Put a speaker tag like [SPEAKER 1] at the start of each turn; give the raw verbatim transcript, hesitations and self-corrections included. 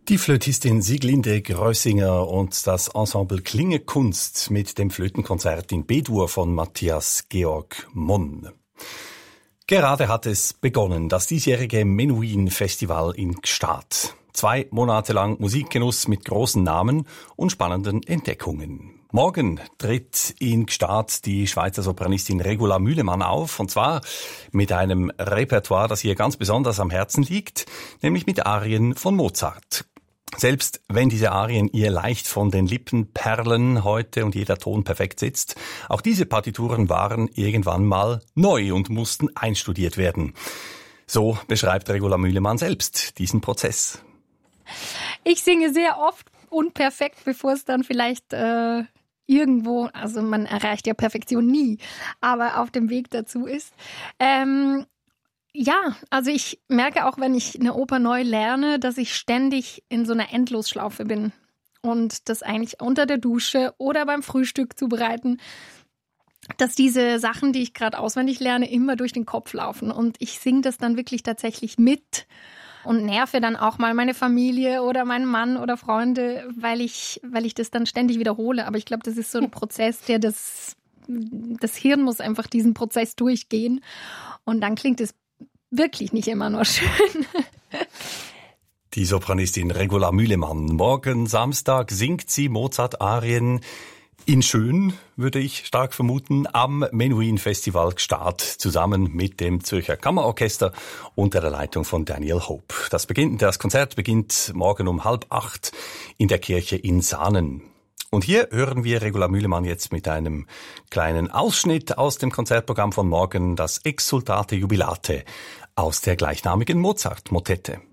[SPEAKER 1] Die Flötistin Sieglinde Grössinger und das Ensemble Klingekunst mit dem Flötenkonzert in B-Dur von Matthias Georg Monn. Gerade hat es begonnen, das diesjährige Menuhin-Festival in Gstaad. Zwei Monate lang Musikgenuss mit großen Namen und spannenden Entdeckungen. Morgen tritt in Gstaad die Schweizer Sopranistin Regula Mühlemann auf, und zwar mit einem Repertoire, das ihr ganz besonders am Herzen liegt, nämlich mit Arien von Mozart. Selbst wenn diese Arien ihr leicht von den Lippen perlen heute und jeder Ton perfekt sitzt, auch diese Partituren waren irgendwann mal neu und mussten einstudiert werden. So beschreibt Regula Mühlemann selbst diesen Prozess.
[SPEAKER 2] Ich singe sehr oft unperfekt, bevor es dann vielleicht äh, irgendwo, also man erreicht ja Perfektion nie, aber auf dem Weg dazu ist. Ähm, ja, also ich merke auch, wenn ich eine Oper neu lerne, dass ich ständig in so einer Endlosschlaufe bin und das eigentlich unter der Dusche oder beim Frühstück zubereiten, dass diese Sachen, die ich gerade auswendig lerne, immer durch den Kopf laufen und ich singe das dann wirklich tatsächlich mit. Und nerve dann auch mal meine Familie oder meinen Mann oder Freunde, weil ich, weil ich das dann ständig wiederhole. Aber ich glaube, das ist so ein Prozess, der das, das Hirn muss einfach diesen Prozess durchgehen. Und dann klingt es wirklich nicht immer nur schön.
[SPEAKER 1] Die Sopranistin Regula Mühlemann. Morgen Samstag singt sie Mozart-Arien in schön, würde ich stark vermuten, am Menuhin-Festival Gstaad zusammen mit dem Zürcher Kammerorchester unter der Leitung von Daniel Hope. Das beginnt, das Konzert beginnt morgen um halb acht in der Kirche in Saanen. Und hier hören wir Regula Mühlemann jetzt mit einem kleinen Ausschnitt aus dem Konzertprogramm von morgen, das Exsultate Jubilate aus der gleichnamigen Mozart-Motette.